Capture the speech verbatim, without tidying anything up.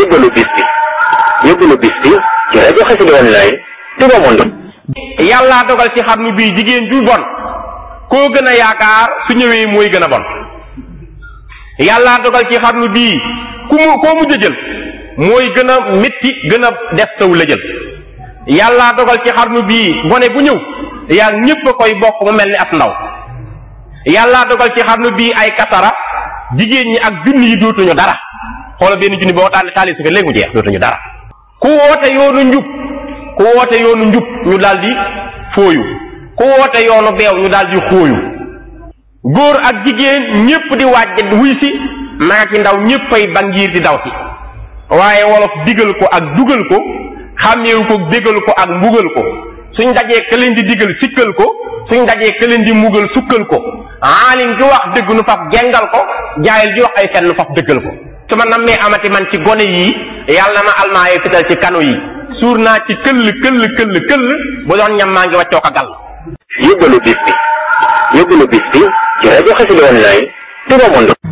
yóbbalu bis bi yóbbalu bis bi ci rajo Xassida Online Touba Monde. yàllaa dogal ci xarnu bii jigéen ju bon koo gën a yaakaar su ñëwee mooy gën a bon. yàllaa dogal ci xarnu bii ku mu koo mujj a jël mooy gën a métti gën a def taw la jël. yàllaa dogal ci xarnu bii gone bu ñëw yaa ñëpp a koy bokk mu mel ni ab ndaw. yàllaa dogal ci xarnu bii ay kasara jigéen ñi ak junni yi dootuñu dara xoolal benn junni boo taal taali si ko léegi mu jeex dootuñu dara. ku woote yoonu njub ku woote yoonu njub ñu daal di fooyu ku woote yoonu beew ñu daal di xooyu. góor ak jigéen ñëpp di waaj wuy si mag ak ndaw ñëppay bangiir di daw si. waaye wolof digal ko ak dugal ko xàmmeewu ko bégal ko ak mbugal ko suñ dajee ka leen di digal sikkal ko suñ dajee ka leen di mbugal sukkal ko. aalim ji wax dëgg nu faf gengal ko jaayil ji wax ay fenn nu faf dëggal ko. su ma nammee amati man ci gone yii yàlla na ma almaaye fital ci kano yi suur naa ci këll këll këll këll bu doon ñam maa ngi waccoo ko gàll. yóbbalu bis bi yóbbalu bis bi ci rajo Xassida Online Touba Monde.